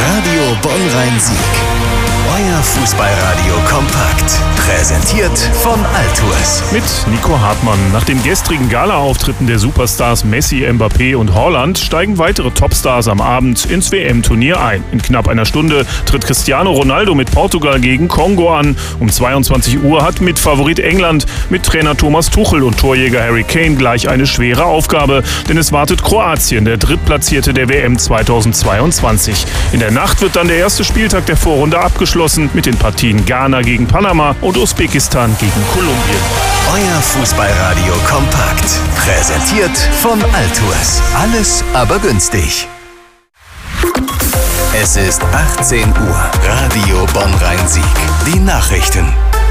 Radio Bonn-Rhein-Sieg. Euer Fußballradio kompakt. Präsentiert von Altours. Mit Nico Hartmann. Nach den gestrigen Gala-Auftritten der Superstars Messi, Mbappé und Haaland steigen weitere Topstars am Abend ins WM-Turnier ein. In knapp einer Stunde tritt Cristiano Ronaldo mit Portugal gegen Kongo an. Um 22 Uhr hat Mitfavorit England mit Trainer Thomas Tuchel und Torjäger Harry Kane gleich eine schwere Aufgabe. Denn es wartet Kroatien, der Drittplatzierte der WM 2022. In der Nacht wird dann der erste Spieltag der Vorrunde abgeschlossen mit den Partien Ghana gegen Panama und Usbekistan gegen Kolumbien. Euer Fußballradio kompakt. Präsentiert von Altours. Alles aber günstig. Es ist 18 Uhr. Radio Bonn-Rhein-Sieg. Die Nachrichten.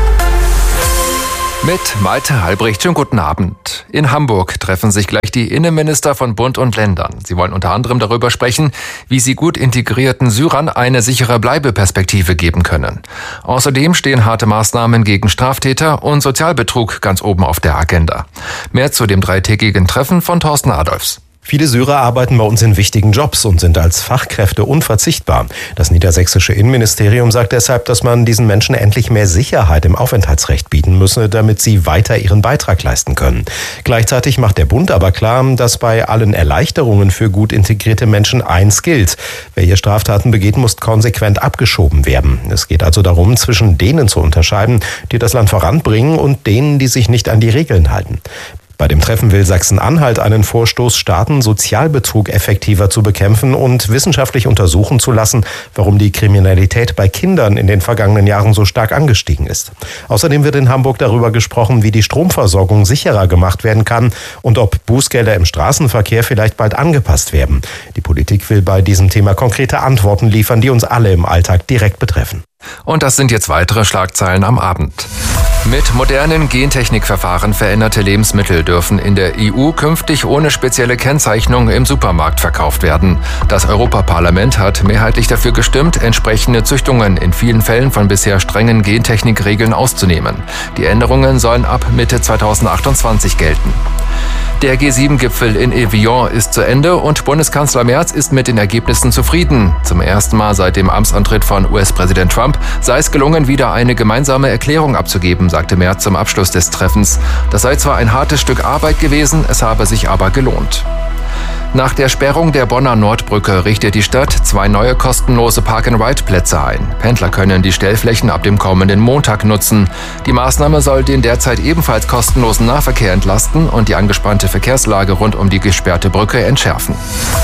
Mit Malte Halbricht, schönen guten Abend. In Hamburg treffen sich gleich die Innenminister von Bund und Ländern. Sie wollen unter anderem darüber sprechen, wie sie gut integrierten Syrern eine sichere Bleibeperspektive geben können. Außerdem stehen harte Maßnahmen gegen Straftäter und Sozialbetrug ganz oben auf der Agenda. Mehr zu dem dreitägigen Treffen von Thorsten Adolfs. Viele Syrer arbeiten bei uns in wichtigen Jobs und sind als Fachkräfte unverzichtbar. Das niedersächsische Innenministerium sagt deshalb, dass man diesen Menschen endlich mehr Sicherheit im Aufenthaltsrecht bieten müsse, damit sie weiter ihren Beitrag leisten können. Gleichzeitig macht der Bund aber klar, dass bei allen Erleichterungen für gut integrierte Menschen eins gilt: Wer hier Straftaten begeht, muss konsequent abgeschoben werden. Es geht also darum, zwischen denen zu unterscheiden, die das Land voranbringen, und denen, die sich nicht an die Regeln halten. Bei dem Treffen will Sachsen-Anhalt einen Vorstoß starten, Sozialbetrug effektiver zu bekämpfen und wissenschaftlich untersuchen zu lassen, warum die Kriminalität bei Kindern in den vergangenen Jahren so stark angestiegen ist. Außerdem wird in Hamburg darüber gesprochen, wie die Stromversorgung sicherer gemacht werden kann und ob Bußgelder im Straßenverkehr vielleicht bald angepasst werden. Die Politik will bei diesem Thema konkrete Antworten liefern, die uns alle im Alltag direkt betreffen. Und das sind jetzt weitere Schlagzeilen am Abend. Mit modernen Gentechnikverfahren veränderte Lebensmittel dürfen in der EU künftig ohne spezielle Kennzeichnung im Supermarkt verkauft werden. Das Europaparlament hat mehrheitlich dafür gestimmt, entsprechende Züchtungen in vielen Fällen von bisher strengen Gentechnikregeln auszunehmen. Die Änderungen sollen ab Mitte 2028 gelten. Der G7-Gipfel in Evian ist zu Ende und Bundeskanzler Merz ist mit den Ergebnissen zufrieden. Zum ersten Mal seit dem Amtsantritt von US-Präsident Trump sei es gelungen, wieder eine gemeinsame Erklärung abzugeben, sagte Merz zum Abschluss des Treffens. Das sei zwar ein hartes Stück Arbeit gewesen, es habe sich aber gelohnt. Nach der Sperrung der Bonner Nordbrücke richtet die Stadt 2 neue kostenlose Park-and-Ride-Plätze ein. Pendler können die Stellflächen ab dem kommenden Montag nutzen. Die Maßnahme soll den derzeit ebenfalls kostenlosen Nahverkehr entlasten und die angespannte Verkehrslage rund um die gesperrte Brücke entschärfen.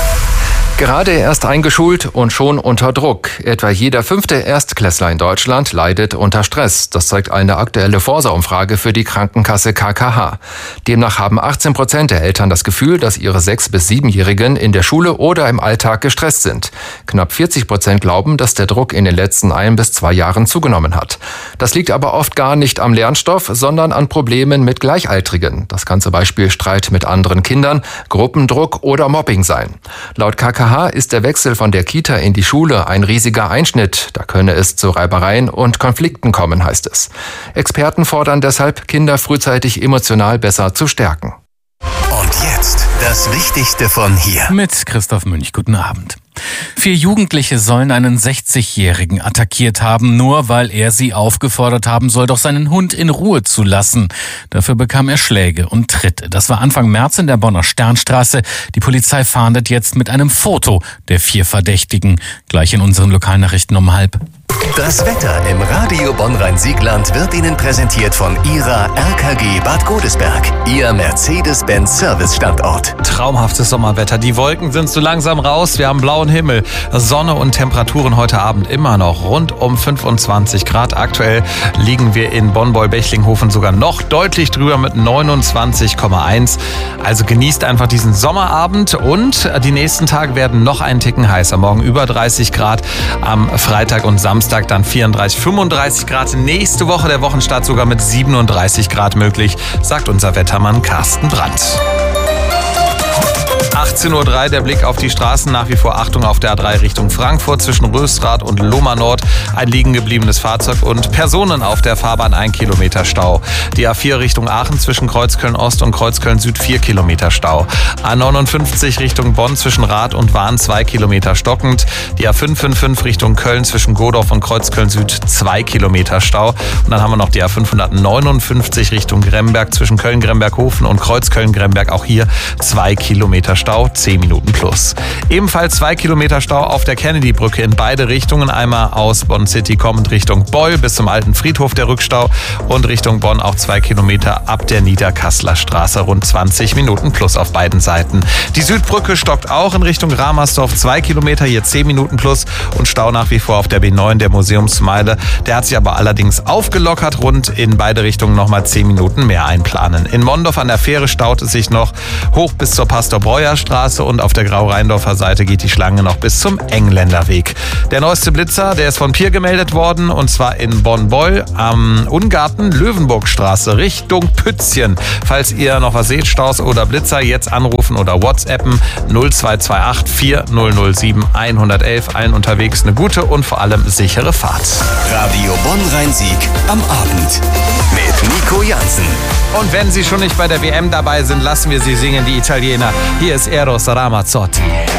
Gerade erst eingeschult und schon unter Druck. Etwa jeder 5. Erstklässler in Deutschland leidet unter Stress. Das zeigt eine aktuelle Forsa-Umfrage für die Krankenkasse KKH. Demnach haben 18% der Eltern das Gefühl, dass ihre 6- bis 7-Jährigen in der Schule oder im Alltag gestresst sind. Knapp 40% glauben, dass der Druck in den letzten 1 bis 2 Jahren zugenommen hat. Das liegt aber oft gar nicht am Lernstoff, sondern an Problemen mit Gleichaltrigen. Das kann zum Beispiel Streit mit anderen Kindern, Gruppendruck oder Mobbing sein. Laut KKH ist der Wechsel von der Kita in die Schule ein riesiger Einschnitt. Da könne es zu Reibereien und Konflikten kommen, heißt es. Experten fordern deshalb, Kinder frühzeitig emotional besser zu stärken. Und jetzt das Wichtigste von hier. Mit Christoph Münch, guten Abend. 4 Jugendliche sollen einen 60-Jährigen attackiert haben, nur weil er sie aufgefordert haben soll, doch seinen Hund in Ruhe zu lassen. Dafür bekam er Schläge und Tritte. Das war Anfang März in der Bonner Sternstraße. Die Polizei fahndet jetzt mit einem Foto der 4 Verdächtigen. Gleich in unseren Lokalnachrichten um 12:30. Das Wetter im Radio Bonn-Rhein-Siegland wird Ihnen präsentiert von Ihrer RKG Bad Godesberg, Ihr Mercedes-Benz-Service-Standort. Traumhaftes Sommerwetter. Die Wolken sind so langsam raus. Wir haben blauen Himmel, Sonne und Temperaturen heute Abend immer noch rund um 25 Grad. Aktuell liegen wir in Bonn-Beul-Bechlinghofen sogar noch deutlich drüber mit 29,1. Also genießt einfach diesen Sommerabend und die nächsten Tage werden noch einen Ticken heißer. Morgen über 30 Grad, am Freitag und Samstag dann 34, 35 Grad. Nächste Woche der Wochenstart sogar mit 37 Grad möglich, sagt unser Wettermann Carsten Brandt. 18:03 Uhr der Blick auf die Straßen. Nach wie vor Achtung auf der A3 Richtung Frankfurt zwischen Rösrath und Lohmar Nord. Ein liegen gebliebenes Fahrzeug und Personen auf der Fahrbahn 1 Kilometer Stau. Die A4 Richtung Aachen zwischen Kreuzköln Ost und Kreuzköln Süd 4 Kilometer Stau. A59 Richtung Bonn zwischen Rath und Wahn 2 Kilometer stockend. Die A555 Richtung Köln zwischen Godorf und Kreuzköln Süd 2 Kilometer Stau. Und dann haben wir noch die A559 Richtung Gremberg zwischen Köln-Gremberg-Hofen und Kreuzköln-Gremberg. Auch hier 2 Kilometer Stau, 10 Minuten plus. Ebenfalls 2 Kilometer Stau auf der Kennedy-Brücke in beide Richtungen. Einmal aus Bonn City kommend Richtung Beul bis zum alten Friedhof der Rückstau und Richtung Bonn auch 2 Kilometer ab der Niederkasseler Straße. Rund 20 Minuten plus auf beiden Seiten. Die Südbrücke stockt auch in Richtung Ramersdorf 2 Kilometer, hier 10 Minuten plus und Stau nach wie vor auf der B9 der Museumsmeile. Der hat sich aber allerdings aufgelockert, rund in beide Richtungen nochmal 10 Minuten mehr einplanen. In Mondorf an der Fähre staut es sich noch hoch bis zur Pastor-Breuer-Straße und auf der Grau-Rheindorfer Seite geht die Schlange noch bis zum Engländerweg. Der neueste Blitzer, der ist von Pier gemeldet worden und zwar in Bonn-Beul am Ungarten-Löwenburgstraße Richtung Pützchen. Falls ihr noch was seht, Staus oder Blitzer, jetzt anrufen oder WhatsAppen 0228 4007 111. Allen unterwegs eine gute und vor allem sichere Fahrt. Radio Bonn-Rhein-Sieg am Abend mit Nico Jansen. Und wenn Sie schon nicht bei der WM dabei sind, lassen wir Sie singen, die Italiener. Hier ist Eros Ramazzotti.